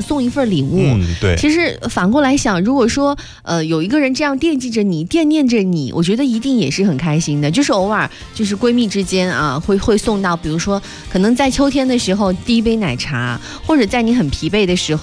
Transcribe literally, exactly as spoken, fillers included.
送一份礼物。 嗯，对。 其实反过来想，如果说呃有一个人这样惦记着你、惦念着你，我觉得一定也是很开心的。就是偶尔就是闺蜜之间啊，会会送到，比如说可能在秋天的时候第一杯奶茶，或者在你很疲惫的时候。